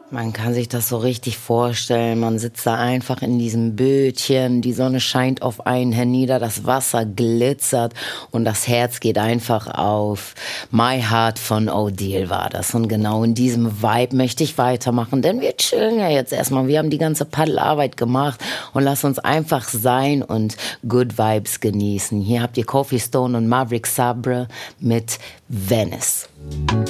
Man kann sich das so richtig vorstellen. Man sitzt da einfach in diesem Bötchen, die Sonne scheint auf einen hernieder, das Wasser glitzert und das Herz geht einfach auf. My Heart von Odile war das. Und genau in diesem Vibe möchte ich weitermachen, denn wir chillen ja jetzt erstmal. Wir haben die ganze Paddelarbeit gemacht und lass uns einfach sein und Good Vibes genießen. Hier habt ihr Coffee Stone und Maverick Sabre mit Venice.